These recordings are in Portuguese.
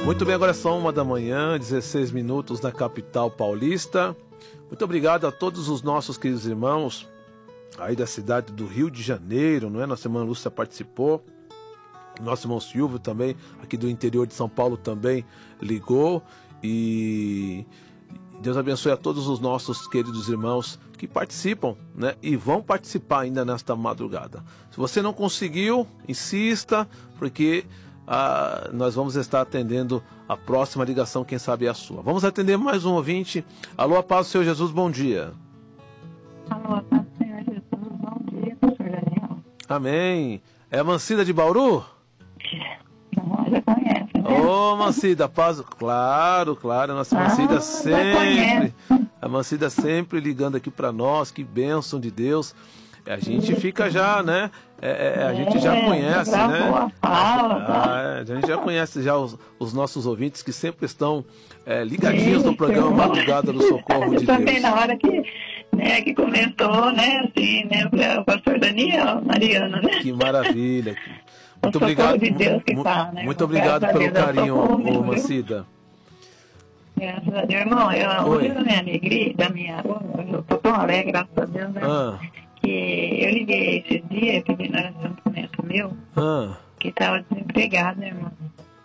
Muito bem, agora são 1h, 16 minutos na capital paulista. Muito obrigado a todos os nossos queridos irmãos aí da cidade do Rio de Janeiro, não é? Nossa irmã Lúcia participou. Nosso irmão Silvio também, aqui do interior de São Paulo, também ligou. E Deus abençoe a todos os nossos queridos irmãos que participam, né? E vão participar ainda nesta madrugada. Se você não conseguiu, insista, porque nós vamos estar atendendo a próxima ligação, quem sabe é a sua. Vamos atender mais um ouvinte. Alô, a paz do Senhor Jesus, bom dia. Alô, a paz do Senhor Jesus, bom dia, pastor Daniel. Amém. É a Mancida de Bauru? Já conhece, né? Ô, Mancida, paz. Claro, a nossa Mancida sempre. A Mancida sempre ligando aqui para nós, que bênção de Deus. A gente fica já, né? A gente já conhece, né? A gente já conhece já os nossos ouvintes que sempre estão ligadinhos no programa Madrugada do Socorro de Deus. Também na hora que comentou, né? Assim, né? O pastor Daniel, Mariana, né? Que maravilha. Muito obrigado. De Deus que fala, né? Muito obrigado pelo carinho, Mancida. Graças a Deus, irmão. Hoje da minha alegria, eu tô tão alegre, graças a Deus, né? Que eu liguei esse dia pedindo oração pro neto meu, que estava desempregado, né, irmão?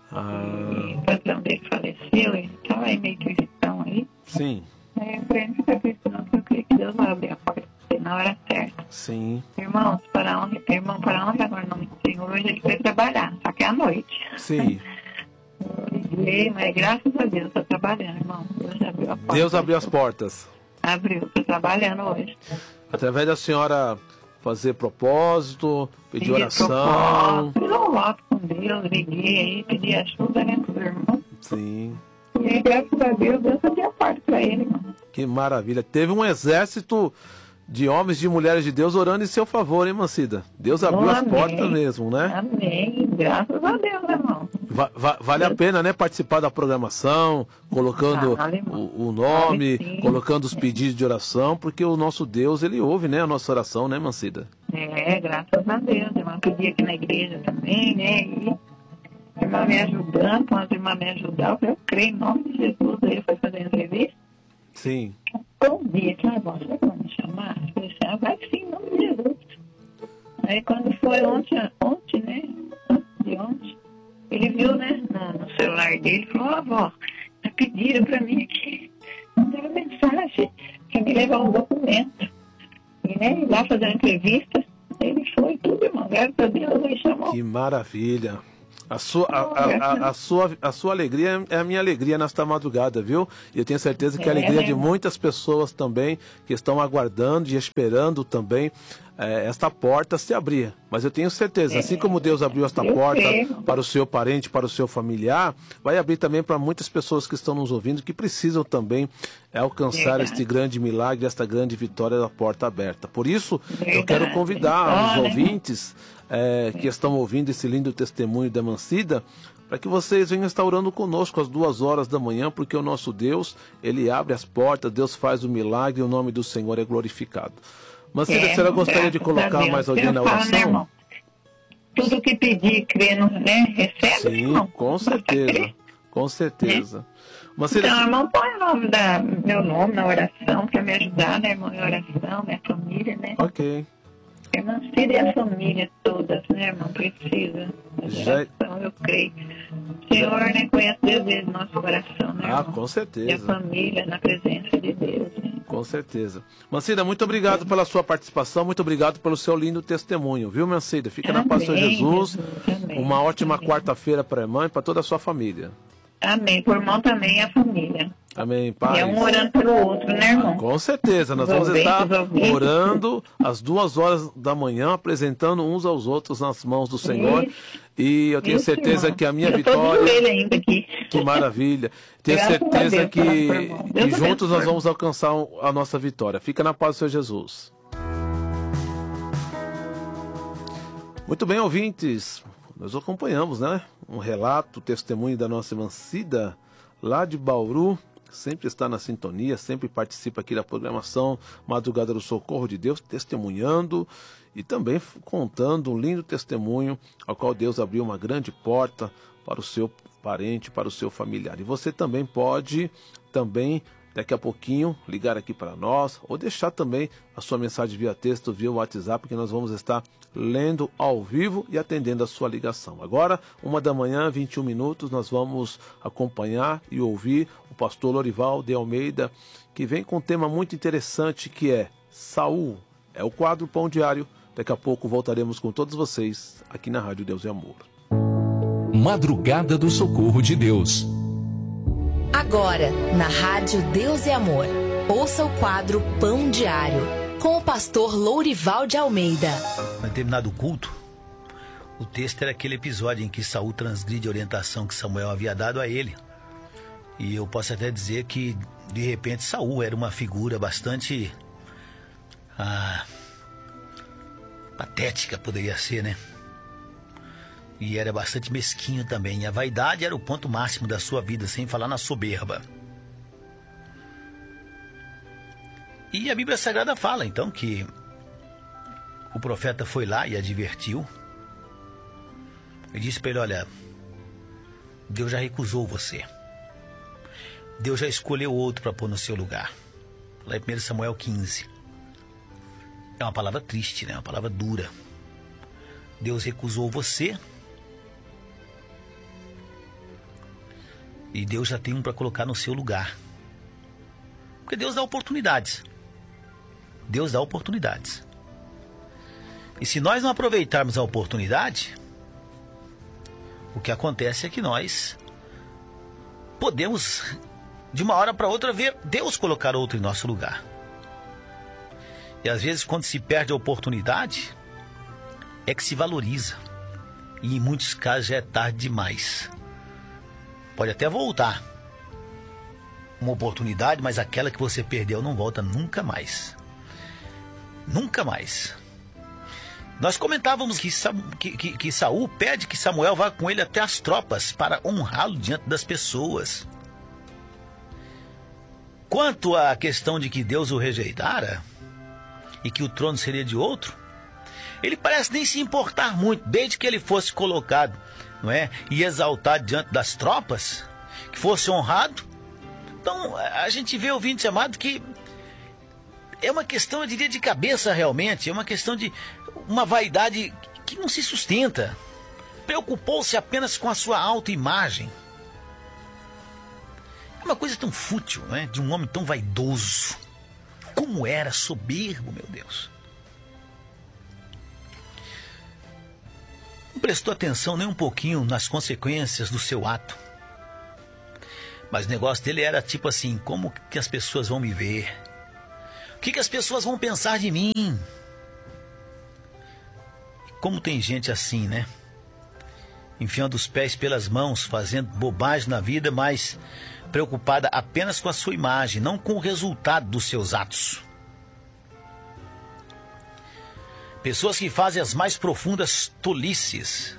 E o patrão dele faleceu, ele estava aí meio cristão aí. Sim. Aí eu falei, não fica cristão, porque eu creio que Deus vai abrir a porta pra você na hora certa. Sim. Irmão, para onde agora não me Senhor, hoje ele foi trabalhar, só que é à noite. Sim. Eu liguei, mas graças a Deus, tá trabalhando, irmão. Deus abriu a porta. Deus abriu as portas. Abriu, tô trabalhando hoje. Através da senhora fazer propósito, pedir oração. Fiz um voto com Deus, liguei aí, pedi ajuda, né, pros irmãos. Sim. E aí, graças a Deus, Deus abriu a porta pra ele, irmão. Que maravilha. Teve um exército de homens e de mulheres de Deus orando em seu favor, hein, Mancida? Deus abriu as portas mesmo, né? Amém. Graças a Deus, irmão. Vale a pena, né, participar da programação, colocando o nome, colocando os pedidos de oração, porque o nosso Deus, ele ouve, né, a nossa oração, né, Mancida? Graças a Deus, irmão. Pedi aqui na igreja também, né, e a irmã me ajudando, com as irmãs me ajudaram, eu creio em nome de Jesus, aí eu fui fazer entrevista. Sim. Um dia, que você vai me chamar? Eu falei assim, vai sim, em nome de Jesus. Aí quando foi ontem, né, antes de ontem, ele viu, né, no celular dele, falou, avó, já pediram pra mim aqui, mandaram mensagem pra me levar um documento. E, né, ir lá fazer uma entrevista, ele foi tudo, irmão, graças a Deus, ele chamou. Que maravilha. A sua alegria é a minha alegria nesta madrugada, viu? E eu tenho certeza que é a alegria de muitas pessoas também que estão aguardando e esperando também esta porta se abrir. Mas eu tenho certeza, assim como Deus abriu esta porta para o seu parente, para o seu familiar, vai abrir também para muitas pessoas que estão nos ouvindo, que precisam também alcançar este grande milagre, esta grande vitória da porta aberta. Por isso, eu quero convidar os ouvintes que estão ouvindo esse lindo testemunho da Mancida, para que vocês venham estar orando conosco às 2h da manhã, porque o nosso Deus, ele abre as portas, Deus faz o milagre e o nome do Senhor é glorificado. Mancida, a senhora gostaria de colocar mais alguém na oração? Né, irmão? Tudo que pedir, crendo, né? Recebe, sim, irmão? Com certeza, com certeza. Mancida, então, irmão, põe meu nome na oração, para me ajudar, né, irmão, em oração, minha família, né? Ok. Irmã Cida e a família todas, né, irmão? Precisa. Eu creio. O Senhor, né, conhece desde o nosso coração, né, irmão? Com certeza. E a família na presença de Deus, né? Com certeza. Mancida, muito obrigado pela sua participação, muito obrigado pelo seu lindo testemunho, viu, Mancida? Fica na paz do Senhor Jesus. Uma ótima quarta-feira para a irmã e para toda a sua família. Amém. Por irmão também e a família. Amém, Pai. E um orando pelo outro, né, irmão? Com certeza, nós vamos estar orando às 2h da manhã, apresentando uns aos outros nas mãos do Senhor. E eu tenho certeza que a minha vitória... ainda aqui. Que maravilha. Tenho certeza que juntos nós vamos alcançar a nossa vitória. Fica na paz do Senhor Jesus. Muito bem, ouvintes. Nós acompanhamos, né? Um relato, testemunho da nossa Mancida, lá de Bauru. Sempre está na sintonia, sempre participa aqui da programação Madrugada do Socorro de Deus, testemunhando e também contando um lindo testemunho ao qual Deus abriu uma grande porta para o seu parente, para o seu familiar. E você também pode daqui a pouquinho ligar aqui para nós ou deixar também a sua mensagem via texto, via WhatsApp, que nós vamos estar lendo ao vivo e atendendo a sua ligação. Agora, 1h, 21 minutos, nós vamos acompanhar e ouvir o pastor Lorival de Almeida, que vem com um tema muito interessante, que é Saul. É o quadro Pão Diário. Daqui a pouco voltaremos com todos vocês aqui na Rádio Deus e Amor. Madrugada do Socorro de Deus. Agora, na Rádio Deus e Amor, ouça o quadro Pão Diário, com o pastor Lourival de Almeida. No determinado culto, o texto era aquele episódio em que Saul transgride a orientação que Samuel havia dado a ele. E eu posso até dizer que, de repente, Saul era uma figura bastante patética, poderia ser, né? E era bastante mesquinho também. E a vaidade era o ponto máximo da sua vida, sem falar na soberba. E a Bíblia Sagrada fala, então, que o profeta foi lá e advertiu. E disse para ele, olha, Deus já recusou você. Deus já escolheu outro para pôr no seu lugar. Lá em 1 Samuel 15. É uma palavra triste, né? Uma palavra dura. Deus recusou você. E Deus já tem um para colocar no seu lugar. Porque Deus dá oportunidades. Deus dá oportunidades. E se nós não aproveitarmos a oportunidade, o que acontece é que nós podemos, de uma hora para outra, ver Deus colocar outro em nosso lugar. E às vezes, quando se perde a oportunidade, é que se valoriza. E em muitos casos já é tarde demais. Pode até voltar uma oportunidade, mas aquela que você perdeu não volta nunca mais. Nunca mais. Nós comentávamos que Saul pede que Samuel vá com ele até as tropas para honrá-lo diante das pessoas. Quanto à questão de que Deus o rejeitara e que o trono seria de outro, ele parece nem se importar muito, desde que ele fosse colocado, não é, e exaltado diante das tropas, que fosse honrado. Então a gente vê, ouvinte amado, que é uma questão, eu diria, de cabeça realmente, é uma questão de uma vaidade que não se sustenta. Preocupou-se apenas com a sua autoimagem. É uma coisa tão fútil, né, de um homem tão vaidoso. Como era soberbo, meu Deus. Não prestou atenção nem um pouquinho nas consequências do seu ato. Mas o negócio dele era tipo assim, como que as pessoas vão me ver? O que as pessoas vão pensar de mim? Como tem gente assim, né? Enfiando os pés pelas mãos, fazendo bobagem na vida, mas preocupada apenas com a sua imagem, não com o resultado dos seus atos. Pessoas que fazem as mais profundas tolices,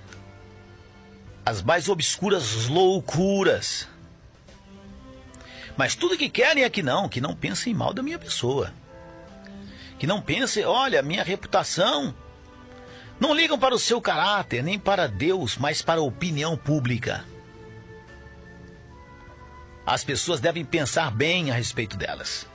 as mais obscuras loucuras, mas tudo que querem é que não pensem mal da minha pessoa, que não pensem, olha, minha reputação. Não ligam para o seu caráter, nem para Deus, mas para a opinião pública. As pessoas devem pensar bem a respeito delas.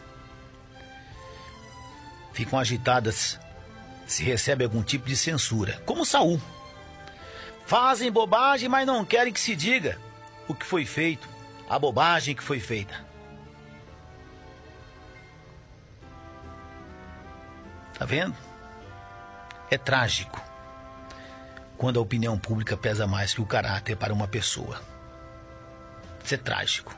Ficam agitadas se recebe algum tipo de censura, como Saul. Fazem bobagem, mas não querem que se diga o que foi feito, a bobagem que foi feita. Tá vendo? É trágico quando a opinião pública pesa mais que o caráter para uma pessoa. Isso é trágico.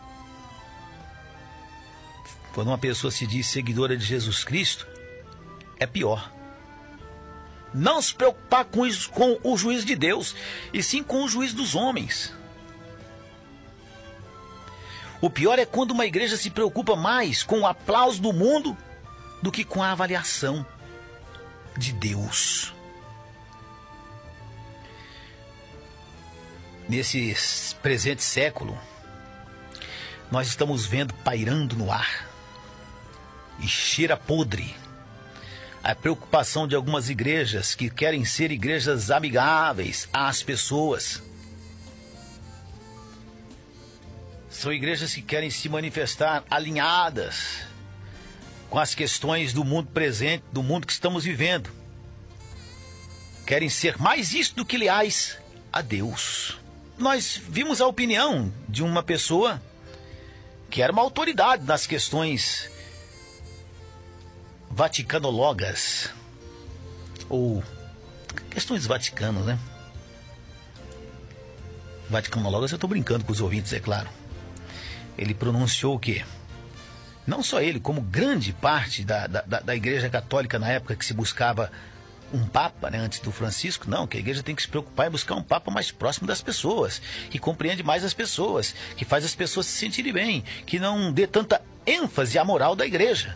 Quando uma pessoa se diz seguidora de Jesus Cristo, é pior. Não se preocupar com o juízo de Deus, e sim com o juízo dos homens. O pior é quando uma igreja se preocupa mais com o aplauso do mundo do que com a avaliação de Deus. Nesse presente século, nós estamos vendo pairando no ar e cheira podre a preocupação de algumas igrejas que querem ser igrejas amigáveis às pessoas. São igrejas que querem se manifestar alinhadas com as questões do mundo presente, do mundo que estamos vivendo. Querem ser mais isso do que leais a Deus. Nós vimos a opinião de uma pessoa que era uma autoridade nas questões vaticanologas, ou questões vaticanas, né? Vaticanologas, eu estou brincando com os ouvintes, é claro. Ele pronunciou o quê? Não só ele, como grande parte da Igreja Católica na época que se buscava um Papa, né, antes do Francisco. Não, que a Igreja tem que se preocupar em buscar um Papa mais próximo das pessoas, que compreende mais as pessoas, que faz as pessoas se sentirem bem, que não dê tanta ênfase à moral da Igreja.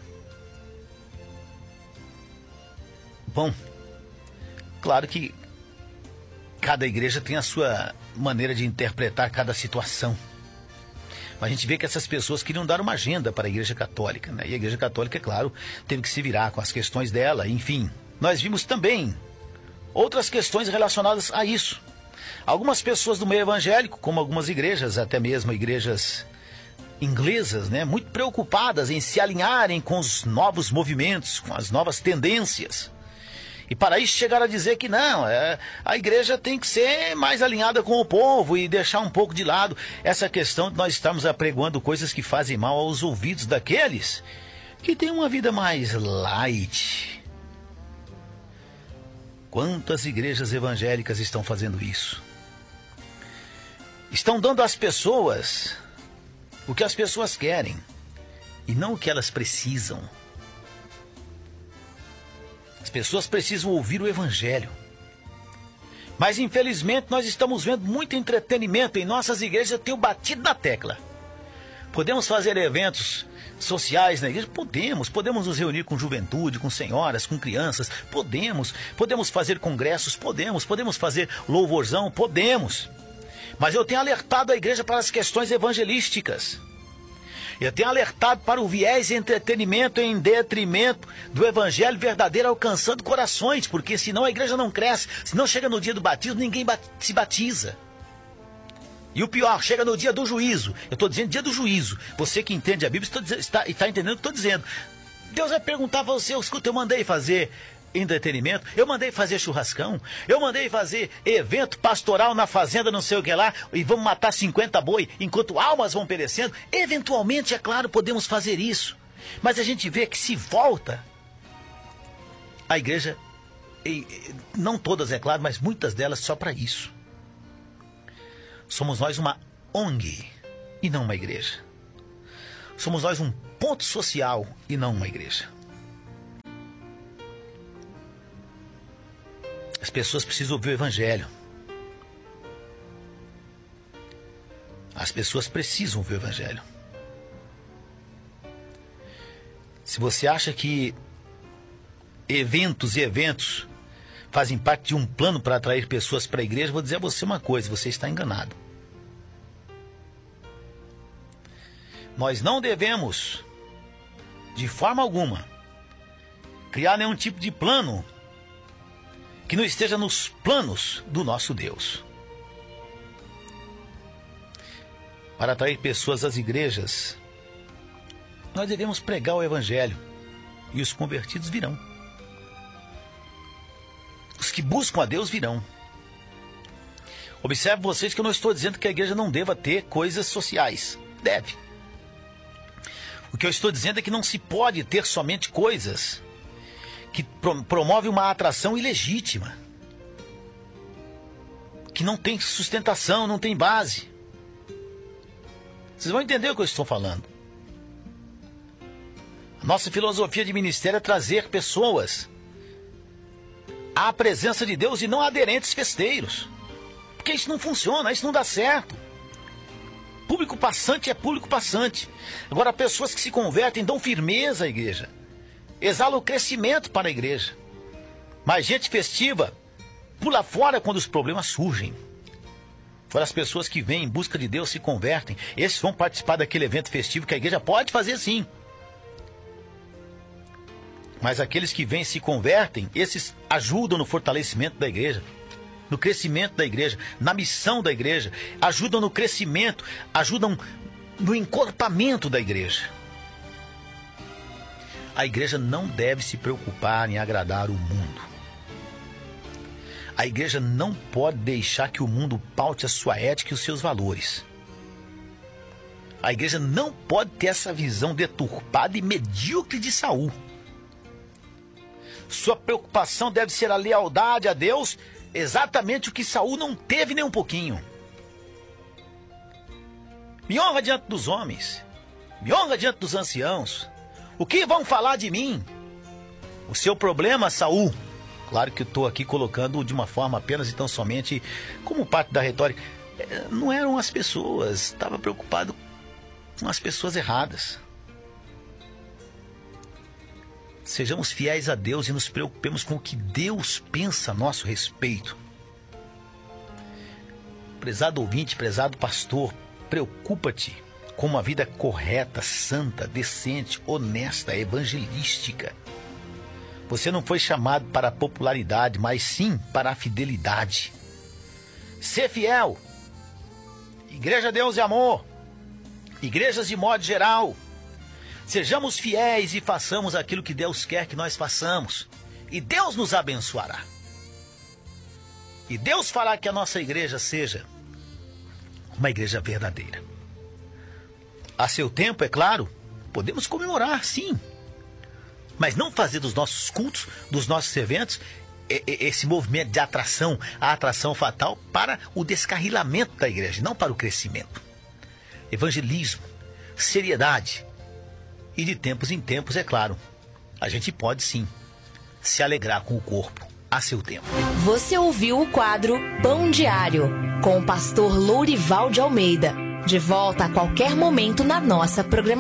Bom, claro que cada igreja tem a sua maneira de interpretar cada situação. Mas a gente vê que essas pessoas queriam dar uma agenda para a Igreja Católica, né? E a Igreja Católica, é claro, teve que se virar com as questões dela, enfim. Nós vimos também outras questões relacionadas a isso. Algumas pessoas do meio evangélico, como algumas igrejas, até mesmo igrejas inglesas, né, muito preocupadas em se alinharem com os novos movimentos, com as novas tendências. E para isso chegaram a dizer que não, a igreja tem que ser mais alinhada com o povo e deixar um pouco de lado essa questão de nós estarmos apregoando coisas que fazem mal aos ouvidos daqueles que têm uma vida mais light. Quantas igrejas evangélicas estão fazendo isso? Estão dando às pessoas o que as pessoas querem e não o que elas precisam. As pessoas precisam ouvir o Evangelho. Mas infelizmente nós estamos vendo muito entretenimento em nossas igrejas. Eu tenho batido na tecla. Podemos fazer eventos sociais na igreja? Podemos nos reunir com juventude, com senhoras, com crianças, podemos fazer congressos, podemos fazer louvorzão, podemos. Mas eu tenho alertado a igreja para as questões evangelísticas. Eu tenho alertado para o viés de entretenimento em detrimento do evangelho verdadeiro alcançando corações, porque senão a igreja não cresce, senão chega no dia do batismo, ninguém se batiza. E o pior, chega no dia do juízo. Eu estou dizendo dia do juízo. Você que entende a Bíblia está entendendo o que estou dizendo. Deus vai perguntar para você, escuta, eu mandei fazer entretenimento, eu mandei fazer churrascão, eu mandei fazer evento pastoral na fazenda, não sei o que lá, e vamos matar 50 boi enquanto almas vão perecendo. Eventualmente, é claro, podemos fazer isso. Mas a gente vê que se volta a igreja, não todas, é claro, mas muitas delas só para isso. Somos nós uma ONG e não uma igreja. Somos nós um ponto social e não uma igreja. As pessoas precisam ouvir o Evangelho. As pessoas precisam ouvir o Evangelho. Se você acha que eventos e eventos fazem parte de um plano para atrair pessoas para a igreja, vou dizer a você uma coisa, você está enganado. Nós não devemos, de forma alguma, criar nenhum tipo de plano que não esteja nos planos do nosso Deus. Para atrair pessoas às igrejas, nós devemos pregar o Evangelho e os convertidos virão. Os que buscam a Deus virão. Observe vocês que eu não estou dizendo que a igreja não deva ter coisas sociais. Deve. O que eu estou dizendo é que não se pode ter somente coisas que promovem uma atração ilegítima, que não tem sustentação, não tem base. Vocês vão entender o que eu estou falando. A nossa filosofia de ministério é trazer pessoas à presença de Deus e não aderentes festeiros. Porque isso não funciona, isso não dá certo. Público passante é público passante. Agora, pessoas que se convertem dão firmeza à igreja, exalam o crescimento para a igreja. Mas gente festiva pula fora quando os problemas surgem. Fora as pessoas que vêm em busca de Deus se convertem. Esses vão participar daquele evento festivo que a igreja pode fazer sim. Mas aqueles que vêm e se convertem, esses ajudam no fortalecimento da igreja, no crescimento da igreja, na missão da igreja, ajudam no crescimento, ajudam no encorpamento da igreja. A igreja não deve se preocupar em agradar o mundo. A igreja não pode deixar que o mundo paute a sua ética e os seus valores. A igreja não pode ter essa visão deturpada e medíocre de Saul. Sua preocupação deve ser a lealdade a Deus, exatamente o que Saul não teve nem um pouquinho. Me honra diante dos homens, me honra diante dos anciãos. O que vão falar de mim? O seu problema, Saul, claro que eu estou aqui colocando de uma forma apenas e tão somente como parte da retórica, não eram as pessoas, estava preocupado com as pessoas erradas. Sejamos fiéis a Deus e nos preocupemos com o que Deus pensa a nosso respeito. Prezado ouvinte, prezado pastor, preocupa-te com uma vida correta, santa, decente, honesta, evangelística. Você não foi chamado para a popularidade, mas sim para a fidelidade. Ser fiel. Igreja Deus e Amor. Igrejas de modo geral. Sejamos fiéis e façamos aquilo que Deus quer que nós façamos. E Deus nos abençoará. E Deus fará que a nossa igreja seja uma igreja verdadeira. A seu tempo, é claro, podemos comemorar, sim. Mas não fazer dos nossos cultos, dos nossos eventos, esse movimento de atração, a atração fatal para o descarrilamento da igreja, não para o crescimento. Evangelismo, seriedade. E de tempos em tempos, é claro, a gente pode sim se alegrar com o corpo a seu tempo. Você ouviu o quadro Pão Diário, com o pastor Lourival de Almeida. De volta a qualquer momento na nossa programação.